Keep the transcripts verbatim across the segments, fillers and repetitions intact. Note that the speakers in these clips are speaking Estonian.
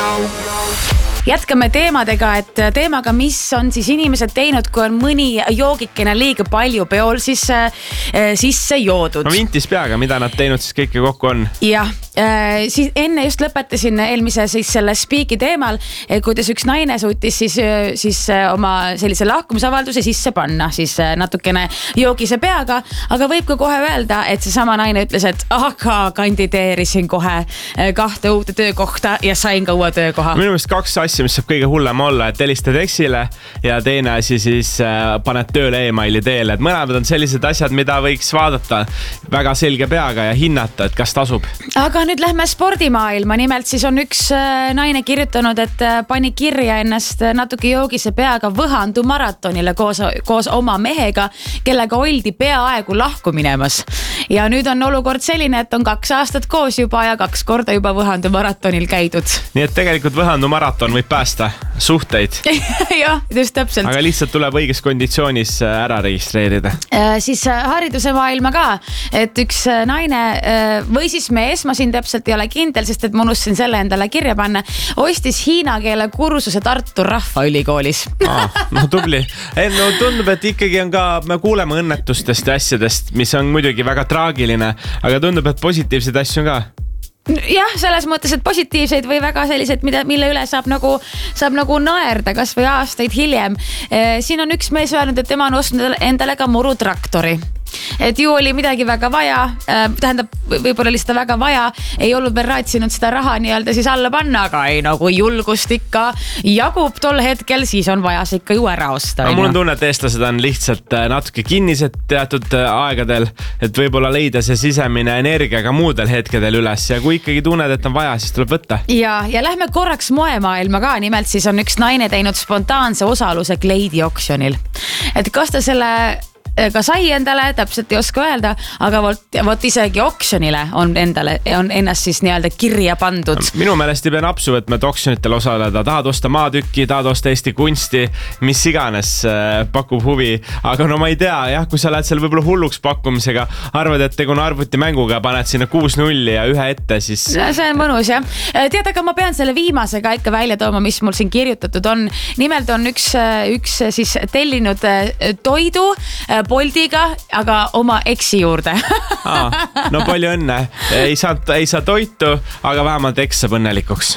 Jätkame teemadega, et teemaga, mis on siis inimesed teinud, kui on mõni joogikene liiga palju peol siis äh, sisse joodud. No vintis peaga, mida nad teinud siis kõike kokku on? Jah, äh, siis enne just lõpetasin eelmise siis selle spiiki teemal, kuidas üks naine suutis siis, siis oma sellise lahkumisavalduse sisse panna siis natukene joogise peaga, aga võib ka kohe öelda, et see sama naine ütles, et aga kandideerisin kohe kahte uute töökohta ja sain ka uue töökoha. Minu meelest kaks asja, mis saab kõige hullem olla, et helistad eksile ja teine asi siis äh, paned tööle e-maili teele, et mõlemad on sellised asjad, mida võiks vaadata väga selge peaga ja hinnata, et kas tasub. Aga nüüd lähme spordimaailma, nimelt siis on üks äh, naine kirjutanud, et äh, pani kirja ennast natuke joogise peaga Võhandu maratonile koos, koos oma mehega, kellega oldi peaaegu lahku minemas. Ja nüüd on olukord selline, et on kaks aastat koos juba ja kaks korda juba Võhandu maratonil käidud. Nii et tegelikult Võhandu maraton võib päästa suhteid. Jah, just täpselt. Aga lihtsalt tuleb õiges konditsioonis ära registreerida. Äh, siis hariduse maailma ka, et üks naine äh, või siis mees, ma siin täpselt ei ole kindel, sest et ma unustasin selle endale kirja panna, ostis hiina keele kursuse Tartu Rahvaülikoolis. ah, no tubli. Ei, no tundub, et ikkagi on ka, me kuuleme õnnetustest ja asjadest, mis on muidugi väga traagiline, aga tundub, et positiivseid asju on ka. Jah, selles mõttes, et positiivseid või väga sellised, mida, mille üle saab nagu, saab nagu naerda kas või aastaid hiljem. Siin on üks mees öelnud, et tema on ostnud endale ka murutraktori. Et ju oli midagi väga vaja, tähendab võib-olla lihtsalt väga vaja, ei olnud veel raatsinud seda raha nii-öelda siis alla panna, aga ei, no kui julgust ikka jagub tol hetkel, siis on vaja see ikka ju ära osta. No, mul on tunne, et eestlased on lihtsalt natuke kinnised teatud aegadel, et võib-olla leida see sisemine energia ka muudel hetkedel üles ja kui ikkagi tunned, et on vaja, siis tuleb võtta. Ja, ja lähme korraks moemaailma ka, nimelt siis on üks naine teinud spontaanse osaluse Kleidi oksjonil. Et kas ta selle ka sai endale, täpselt ei oska öelda, aga võt, võt isegi oksjonile on endale, on ennast siis nii-öelda kirja pandud. Minu meelest ei pea napsu võtma, et oksjonitel osaleda. Tahad osta maatükki, tahad osta Eesti kunsti, mis iganes äh, pakub huvi. Aga no ma ei tea, jah, kui sa lähed seal võib-olla hulluks pakkumisega, arvad, et teguna arvuti mänguga paned sinna kuus nulli ja ühe ette, siis... See on mõnus, jah. Tead, aga ma pean selle viimasega ikka välja tooma, mis mul siin kirjutatud on. Nimelt on üks, üks siis tellinud toidu Boltiga, aga oma eksi juurde. ah, no palju õnne. Ei saa, ei saa toitu, aga vähemalt eks saab õnnelikuks.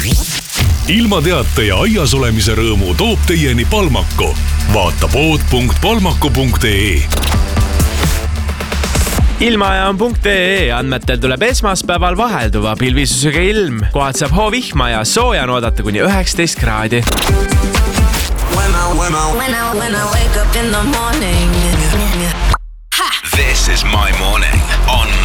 Ilma teate ja aias olemise rõõmu toob teieni Palmaku. Vaata pood punkt palmaku punkt ee. Ilmaaja on punkt ee andmetel tuleb esmaspäeval vahelduva pilvisusega ilm. Kohad saab hoovihma ja sooja on oodata kuni üheksateist kraadi. When I, when I, when I, when I wake up in the morning. This is my morning.